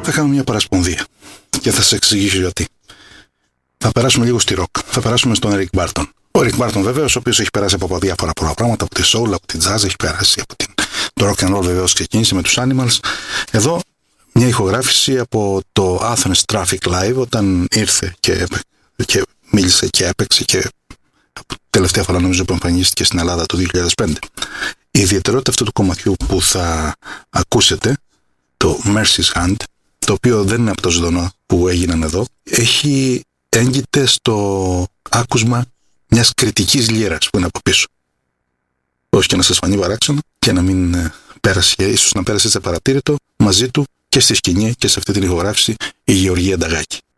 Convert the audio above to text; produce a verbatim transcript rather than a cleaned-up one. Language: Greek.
θα κάνουμε μια παρασπονδία και θα σας εξηγήσω γιατί. Θα περάσουμε λίγο στη ροκ, θα περάσουμε στον Eric Burdon. Ο Eric Burdon βεβαίως, ο οποίος έχει περάσει από διάφορα πράγματα, από τη soul, από τη jazz, έχει περάσει από την... το rock and roll βεβαίως ξεκίνησε με τους Animals. Εδώ μια ηχογράφηση από το Athens Traffic Live όταν ήρθε και, και μίλησε και έπαιξε και τελευταία φορά νομίζω που εμφανίστηκε στην Ελλάδα το δύο χιλιάδες πέντε. Η ιδιαιτερότητα αυτού του κομματιού που θα ακούσετε, το Mercy's Hand, το οποίο δεν είναι από το ζωντανό που έγιναν εδώ, έχει έγκυται στο άκουσμα μιας κριτικής λύρας που είναι από πίσω. Όχι και να σας φανεί παράξενο και να μην πέρασε, ίσως να πέρασε σε παρατήρητο μαζί του και στη σκηνή και σε αυτή την ηχογράφηση η Γεωργία Νταγάκη.